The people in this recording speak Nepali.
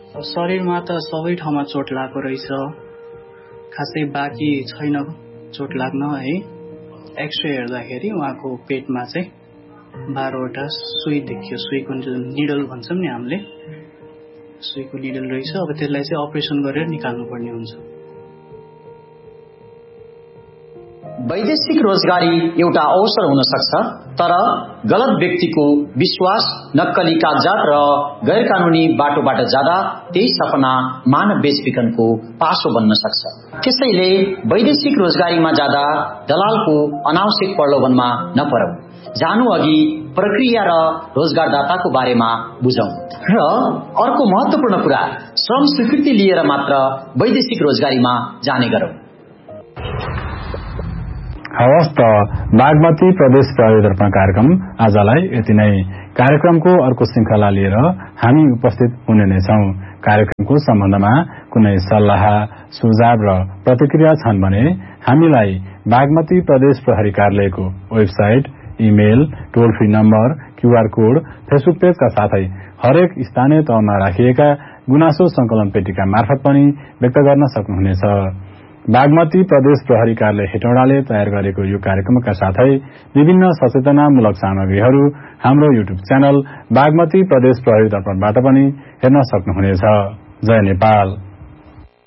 शरीरमा त सबै ठाउँमा चोट लागेको रहेछ, खासै बाँकी छैन चोट लाग्न है। एक्सरे हेर्दाखेरि उहाँको पेटमा चाहिँ 12वटा सुई देखियो, सुईको जुन निडल भन्छौँ नि हामीले, सुईको निडल रहेछ। अब त्यसलाई चाहिँ अपरेसन गरेर निकाल्नुपर्ने हुन्छ। वैदेशिक रोजगारी एउटा अवसर हुन सक्छ, तर गलत व्यक्तिको विश्वास, नक्कली कागजात र गैर कानूनी बाटोबाट जाँदा त्यही सपना मानव बेचबिखनको पासो बन्न सक्छ। त्यसैले वैदेशिक रोजगारीमा जाँदा दलालको अनावश्यक प्रलोभनमा नपरौं। जानु अघि प्रक्रिया र रोजगारदाताको बारेमा बुझौं। र अर्को महत्वपूर्ण कुरा, श्रम स्वीकृति लिएर मात्र वैदेशिक रोजगारीमा जाने गरौं। हवस् त, बागमती प्रदेश प्रहरी दर्पण कार्यक्रम आजलाई यति नै। कार्यक्रमको अर्को श्रृंखला लिएर हामी उपस्थित हुने नै छौं। कार्यक्रमको सम्बन्धमा कुनै सल्लाह, सुझाव र प्रतिक्रिया छन् भने हामीलाई बागमती प्रदेश प्रहरी कार्यालयको वेबसाइट, इमेल, टोल free number, QR code, Facebook पेजका साथै हरेक स्थानीय तहमा राखिएका गुनासो संकलन पेटिका मार्फत पनि व्यक्त गर्न सक्नुहुनेछ। बागमती प्रदेश प्रहरी कार्यालय हेटौडाले तयार गरेको यो कार्यक्रमका साथै विभिन्न सचेतनामूलक सामग्रीहरू हाम्रो युट्युब च्यानल बागमती प्रदेश प्रहरी दर्पणबाट पनि हेर्न सक्नुहुनेछ। जय नेपाल।